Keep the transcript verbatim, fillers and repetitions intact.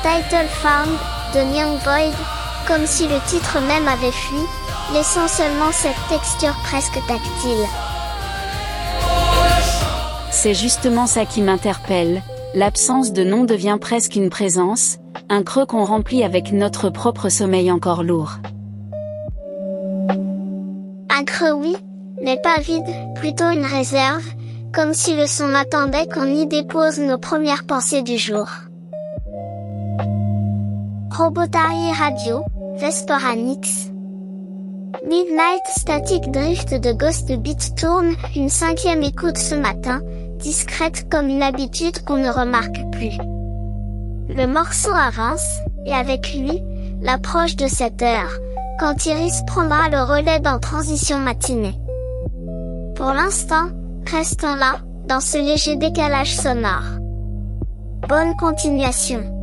Title Found, de Young Void, comme si le titre même avait fui, laissant seulement cette texture presque tactile. C'est justement ça qui m'interpelle, l'absence de nom devient presque une présence, un creux qu'on remplit avec notre propre sommeil encore lourd. Un creux oui, mais pas vide, plutôt une réserve, comme si le son attendait qu'on y dépose nos premières pensées du jour. Robotary Radio, Vesporanix. Midnight Static Drift de Ghost Beat tourne, une cinquième écoute ce matin, discrète comme une habitude qu'on ne remarque plus. Le morceau avance, et avec lui, l'approche de cette heure, quand Iris prendra le relais dans Transition matinée. Pour l'instant, restons là, dans ce léger décalage sonore. Bonne continuation.